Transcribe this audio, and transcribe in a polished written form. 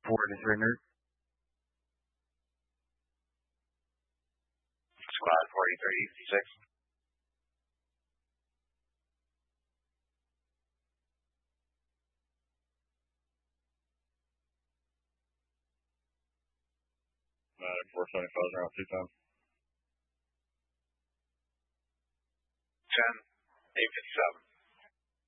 Ford is surrender. Squad 4356. Medic 475 around 2 times. 10, 857.